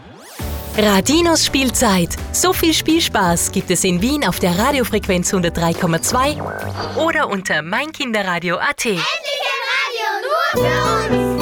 Radinos Spielzeit. So viel Spielspaß gibt es in Wien auf der Radiofrequenz 103,2 oder unter meinkinderradio.at. Endlich ein Radio nur für uns!